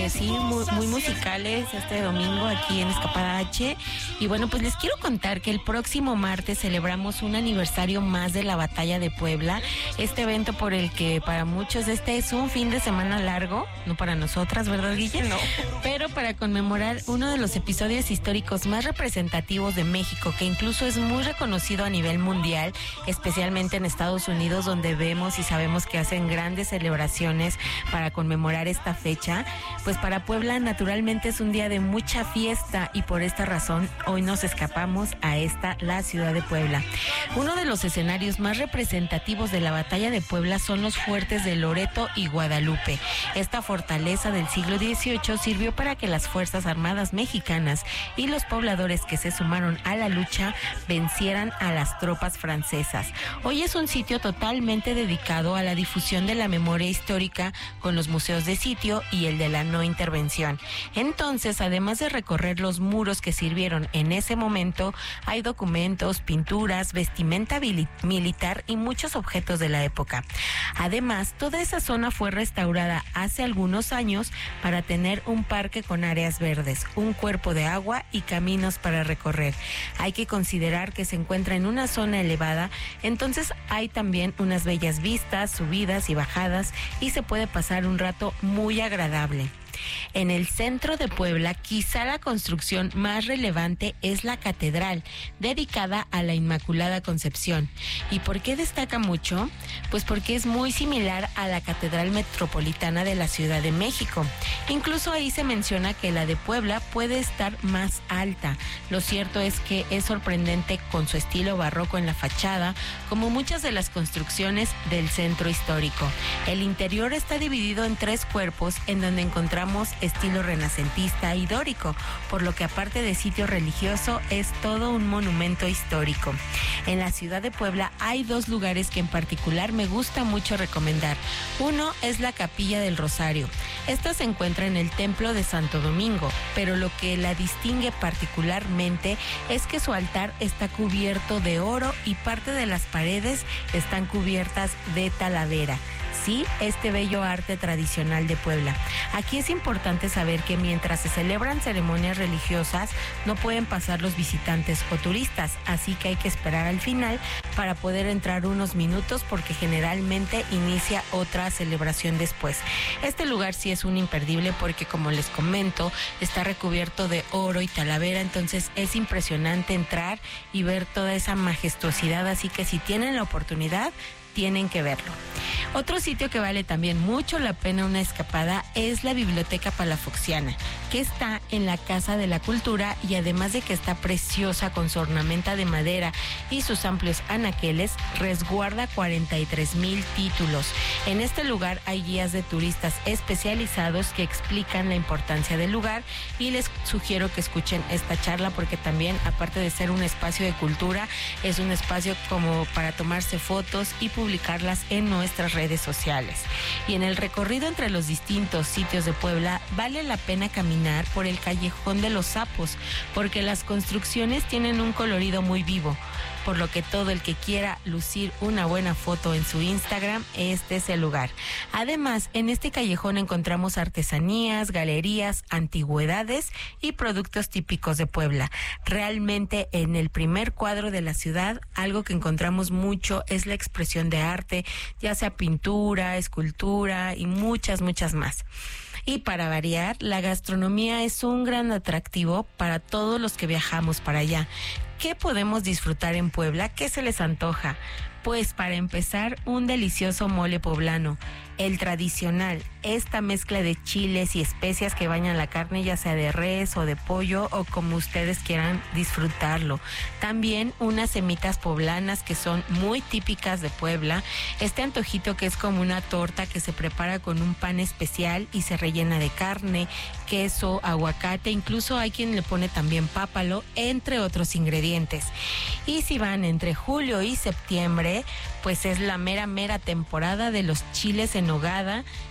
sí, muy musicales este domingo aquí en Escapada H. Y bueno, pues les quiero contar que el próximo martes celebramos un aniversario más de la Batalla de Puebla. Este evento por el que para muchos este es un fin de semana largo, no para nosotras, ¿verdad, Guille? No. Pero para conmemorar uno de los episodios históricos más representativos de México, que incluso es muy reconocido a nivel mundial, especialmente en Estados Unidos, donde vemos y sabemos que hacen grandes celebraciones para conmemorar esta fecha. Pues para Puebla naturalmente es un día de mucha fiesta y por esta razón hoy nos escapamos a la ciudad de Puebla. Uno de los escenarios más representativos de la Batalla de Puebla son los fuertes de Loreto y Guadalupe. Esta fortaleza del siglo XVIII sirvió para que las Fuerzas Armadas mexicanas y los pobladores que se sumaron a la lucha vencieran a las tropas francesas. Hoy es un sitio totalmente dedicado a la difusión de la memoria histórica con los museos de sitio y el de la no intervención. Entonces, además de recorrer los muros que sirvieron en ese momento, hay documentos, pinturas, vestimenta militar y muchos objetos de la época. Además, toda esa zona fue restaurada hace algunos años para tener un parque con áreas verdes, un cuerpo de agua y caminos para recorrer. Hay que considerar que se encuentra en una zona elevada, entonces hay también unas bellas vistas, subidas y bajadas y se puede pasar un rato muy agradable. En el centro de Puebla, quizá la construcción más relevante es la catedral, dedicada a la Inmaculada Concepción. ¿Y por qué destaca mucho? Pues porque es muy similar a la Catedral Metropolitana de la Ciudad de México. Incluso ahí se menciona que la de Puebla puede estar más alta. Lo cierto es que es sorprendente con su estilo barroco en la fachada, como muchas de las construcciones del centro histórico. El interior está dividido en 3 cuerpos, en donde encontramos estilo renacentista y dórico, por lo que aparte de sitio religioso es todo un monumento histórico. En la ciudad de Puebla hay 2 lugares que en particular me gusta mucho recomendar. Uno es la Capilla del Rosario. Esta se encuentra en el Templo de Santo Domingo, pero lo que la distingue particularmente es que su altar está cubierto de oro y parte de las paredes están cubiertas de talavera. Sí, este bello arte tradicional de Puebla. Aquí es importante saber que mientras se celebran ceremonias religiosas, no pueden pasar los visitantes o turistas, así que hay que esperar al final para poder entrar unos minutos porque generalmente inicia otra celebración después. Este lugar sí es un imperdible porque, como les comento, está recubierto de oro y talavera, entonces es impresionante entrar y ver toda esa majestuosidad, así que si tienen la oportunidad, tienen que verlo. Otro sitio que vale también mucho la pena una escapada es la Biblioteca Palafoxiana, que está en la Casa de la Cultura y además de que está preciosa con su ornamenta de madera y sus amplios anaqueles, resguarda 43,000 títulos. En este lugar hay guías de turistas especializados que explican la importancia del lugar y les sugiero que escuchen esta charla porque también, aparte de ser un espacio de cultura, es un espacio como para tomarse fotos y publicarlas en nuestras redes sociales. Y en el recorrido entre los distintos sitios de Puebla vale la pena caminar por el Callejón de los Sapos porque las construcciones tienen un colorido muy vivo, por lo que todo el que quiera lucir una buena foto en su Instagram, este es el lugar. Además, en este callejón encontramos artesanías, galerías, antigüedades y productos típicos de Puebla. Realmente en el primer cuadro de la ciudad, algo que encontramos mucho es la expresión de arte, ya sea pintura, escultura y muchas más. Y para variar, la gastronomía es un gran atractivo para todos los que viajamos para allá. ¿Qué podemos disfrutar en Puebla? ¿Qué se les antoja? Pues para empezar, un delicioso mole poblano, el tradicional, esta mezcla de chiles y especias que bañan la carne, ya sea de res o de pollo o como ustedes quieran disfrutarlo. También unas semitas poblanas que son muy típicas de Puebla, este antojito que es como una torta que se prepara con un pan especial y se rellena de carne, queso, aguacate, incluso hay quien le pone también pápalo, entre otros ingredientes. Y si van entre julio y septiembre, pues es la mera temporada de los chiles en nogada,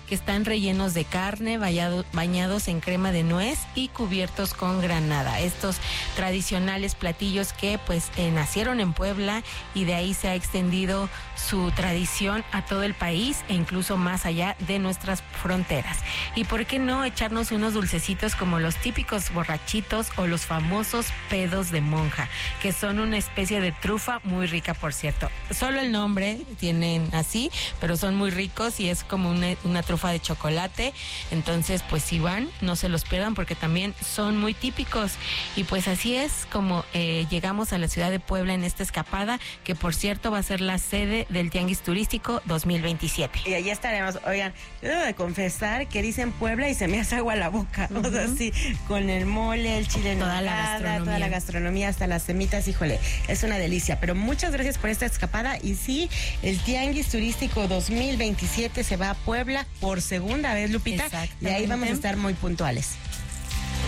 que están rellenos de carne, bañados en crema de nuez y cubiertos con granada. Estos tradicionales platillos que pues nacieron en Puebla y de ahí se ha extendido su tradición a todo el país e incluso más allá de nuestras fronteras. Y por qué no echarnos unos dulcecitos como los típicos borrachitos o los famosos pedos de monja, que son una especie de trufa muy rica, por cierto. Solo el nombre tienen así, pero son muy ricos y es como una trufa de chocolate. Entonces pues si van, no se los pierdan porque también son muy típicos. Y pues así es como llegamos a la ciudad de Puebla en esta escapada, que por cierto va a ser la sede del Tianguis Turístico 2027. Y allí estaremos. Oigan, yo debo de confesar que dicen Puebla y se me hace agua la boca. O sea, sí, con el mole, el chile en toda la gastronomía, hasta las semitas, híjole, es una delicia. Pero muchas gracias por esta escapada. Y sí, el Tianguis Turístico 2027 se va a Puebla por segunda vez, Lupita. Y ahí vamos a estar muy puntuales.